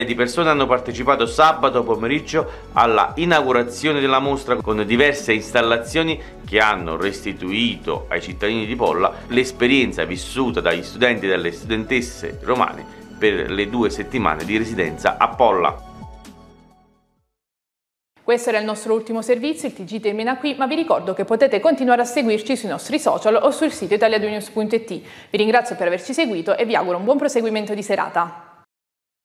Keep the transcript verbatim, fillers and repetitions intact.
di persone hanno partecipato sabato pomeriggio alla inaugurazione della mostra con diverse installazioni che hanno restituito ai cittadini di Polla l'esperienza vissuta dagli studenti e dalle studentesse romane per le due settimane di residenza a Polla. Questo era il nostro ultimo servizio, il T G termina qui, ma vi ricordo che potete continuare a seguirci sui nostri social o sul sito italia due news punto it. Vi ringrazio per averci seguito e vi auguro un buon proseguimento di serata.